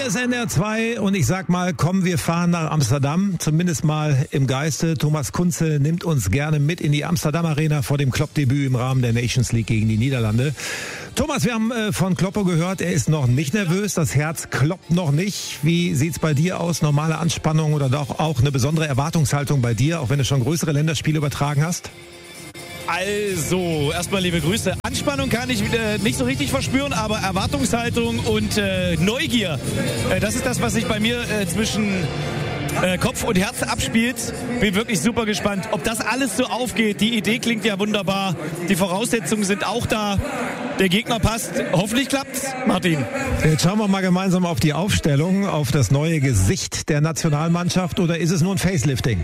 Hier ist NDR 2 und ich sag mal, komm, wir fahren nach Amsterdam, zumindest mal im Geiste. Thomas Kunze nimmt uns gerne mit in die Amsterdam Arena vor dem Klopp-Debüt im Rahmen der Nations League gegen die Niederlande. Thomas, wir haben von Kloppo gehört, er ist noch nicht nervös, das Herz kloppt noch nicht. Wie sieht's bei dir aus? Normale Anspannung oder doch auch eine besondere Erwartungshaltung bei dir, auch wenn du schon größere Länderspiele übertragen hast? Also, erstmal liebe Grüße. Anspannung kann ich nicht so richtig verspüren, aber Erwartungshaltung und Neugier, das ist das, was sich bei mir zwischen Kopf und Herz abspielt. Bin wirklich super gespannt, ob das alles so aufgeht. Die Idee klingt ja wunderbar. Die Voraussetzungen sind auch da. Der Gegner passt. Hoffentlich klappt's, Martin. Jetzt schauen wir mal gemeinsam auf die Aufstellung, auf das neue Gesicht der Nationalmannschaft. Oder ist es nur ein Facelifting?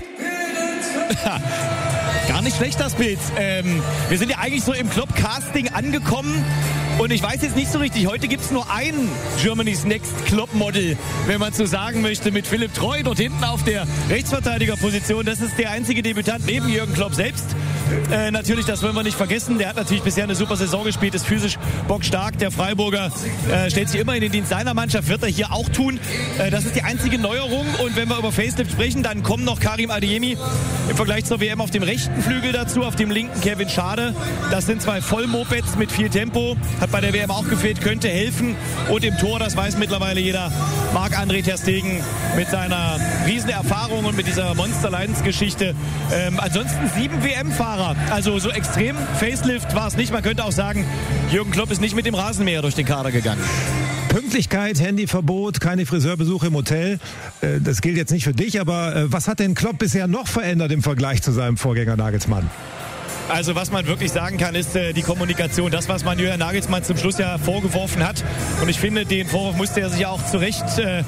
Gar nicht schlecht, das Bild. Wir sind ja eigentlich so im Klopp-Casting angekommen. Und ich weiß jetzt nicht so richtig, heute gibt es nur ein Germany's Next Klopp-Model, wenn man so sagen möchte, mit Philipp Treu dort hinten auf der Rechtsverteidigerposition. Das ist der einzige Debütant neben Jürgen Klopp selbst. Natürlich, das wollen wir nicht vergessen. Der hat natürlich bisher eine super Saison gespielt, ist physisch bockstark. Der Freiburger stellt sich immer in den Dienst seiner Mannschaft, wird er hier auch tun. Das ist die einzige Neuerung. Und wenn wir über Facelift sprechen, dann kommen noch Karim Adeyemi im Vergleich zur WM auf dem rechten Flügel dazu, auf dem linken Kevin Schade. Das sind zwei Vollmopeds mit viel Tempo. Hat bei der WM auch gefehlt, könnte helfen. Und im Tor, das weiß mittlerweile jeder, Marc-André ter Stegen mit seiner Riesenerfahrung und mit dieser Monster-Leidensgeschichte. Ansonsten 7 WM-Fahrer. Also so extrem Facelift war es nicht. Man könnte auch sagen, Jürgen Klopp ist nicht mit dem Rasenmäher durch den Kader gegangen. Pünktlichkeit, Handyverbot, keine Friseurbesuche im Hotel. Das gilt jetzt nicht für dich, aber was hat denn Klopp bisher noch verändert im Vergleich zu seinem Vorgänger Nagelsmann? Also was man wirklich sagen kann, ist die Kommunikation. Das, was man Julian Nagelsmann zum Schluss ja vorgeworfen hat. Und ich finde, den Vorwurf musste er sich ja auch zu Recht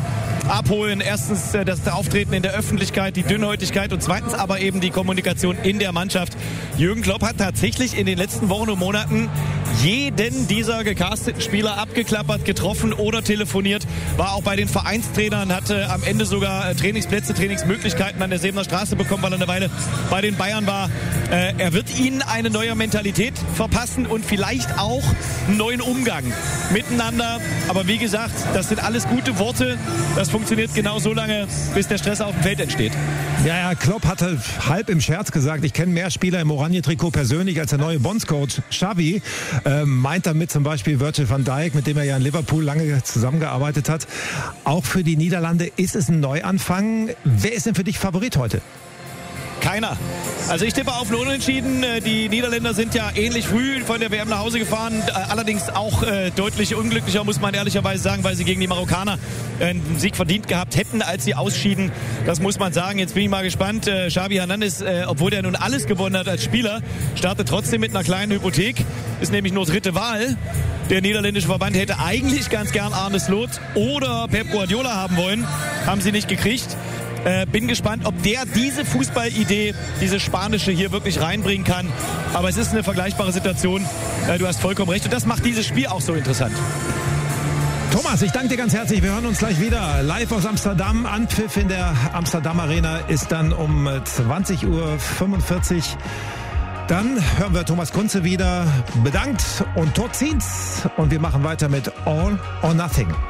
abholen. Erstens das Auftreten in der Öffentlichkeit, die Dünnhäutigkeit und zweitens aber eben die Kommunikation in der Mannschaft. Jürgen Klopp hat tatsächlich in den letzten Wochen und Monaten jeden dieser gecasteten Spieler abgeklappert, getroffen oder telefoniert. War auch bei den Vereinstrainern, hatte am Ende sogar Trainingsplätze, Trainingsmöglichkeiten an der Sebener Straße bekommen, weil er eine Weile bei den Bayern war. Er wird ihnen eine neue Mentalität verpassen und vielleicht auch einen neuen Umgang miteinander. Aber wie gesagt, das sind alles gute Worte. Das funktioniert genau so lange, bis der Stress auf dem Feld entsteht. Ja, Klopp hatte halb im Scherz gesagt, ich kenne mehr Spieler im Oranje-Trikot persönlich als der neue Bonds-Coach Xavi. Meint damit zum Beispiel Virgil van Dijk, mit dem er ja in Liverpool lange zusammengearbeitet hat. Auch für die Niederlande ist es ein Neuanfang. Wer ist denn für dich Favorit heute? Keiner. Also ich tippe auf einen Unentschieden. Die Niederländer sind ja ähnlich früh von der WM nach Hause gefahren. Allerdings auch deutlich unglücklicher, muss man ehrlicherweise sagen, weil sie gegen die Marokkaner einen Sieg verdient gehabt hätten, als sie ausschieden. Das muss man sagen. Jetzt bin ich mal gespannt. Xavi Hernandez, obwohl der nun alles gewonnen hat als Spieler, startet trotzdem mit einer kleinen Hypothek. Ist nämlich nur dritte Wahl. Der niederländische Verband hätte eigentlich ganz gern Arne Slot oder Pep Guardiola haben wollen. Haben sie nicht gekriegt. Bin gespannt, ob der diese Fußballidee, diese spanische hier wirklich reinbringen kann. Aber es ist eine vergleichbare Situation. Du hast vollkommen recht. Und das macht dieses Spiel auch so interessant. Thomas, ich danke dir ganz herzlich. Wir hören uns gleich wieder live aus Amsterdam. Anpfiff in der Amsterdam Arena ist dann um 20:45 Uhr. Dann hören wir Thomas Kunze wieder. Bedankt und tot zieht's. Und wir machen weiter mit All or Nothing.